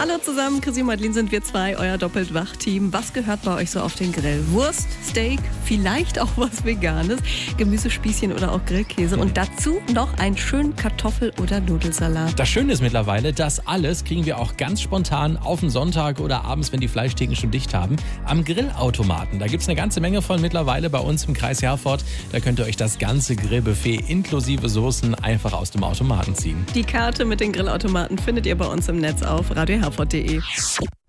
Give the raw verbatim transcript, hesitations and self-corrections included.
Hallo zusammen, Chrissy und Madeline sind wir zwei, euer Doppelt-Wach-Team. Was gehört bei euch so auf den Grill? Wurst, Steak, vielleicht auch was Veganes, Gemüsespießchen oder auch Grillkäse und dazu noch einen schönen Kartoffel- oder Nudelsalat. Das Schöne ist mittlerweile, das alles kriegen wir auch ganz spontan auf den Sonntag oder abends, wenn die Fleischtheken schon dicht haben, am Grillautomaten. Da gibt es eine ganze Menge von mittlerweile bei uns im Kreis Herford. Da könnt ihr euch das ganze Grillbuffet inklusive Soßen einfach aus dem Automaten ziehen. Die Karte mit den Grillautomaten findet ihr bei uns im Netz auf radio herford punkt de.